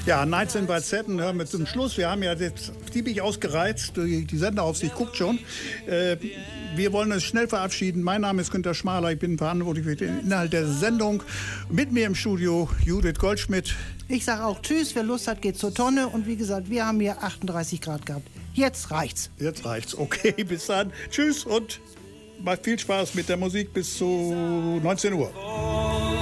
Ja, 19 bei Zetten hören wir zum Schluss. Wir haben ja jetzt ziemlich ausgereizt. Die Senderaufsicht guckt schon. Wir wollen uns schnell verabschieden. Mein Name ist Günter Schmaler. Ich bin verantwortlich für den Inhalt der Sendung. Mit mir im Studio Judith Goldschmidt. Ich sage auch Tschüss. Wer Lust hat, geht zur Tonne. Und wie gesagt, wir haben hier 38 Grad gehabt. Jetzt reicht's. Jetzt reicht's. Okay, bis dann. Tschüss und macht viel Spaß mit der Musik bis zu 19 Uhr.